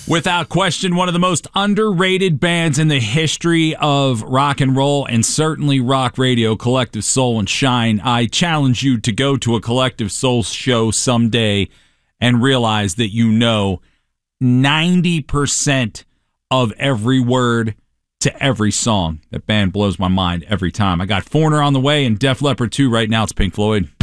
Without question, one of the most underrated bands in the history of rock and roll and certainly rock radio, Collective Soul and Shine. I challenge you to go to a Collective Soul show someday and realize that you know 90% of every word to every song. That band blows my mind every time. I got Foreigner on the way and Def Leppard 2 right now. It's Pink Floyd.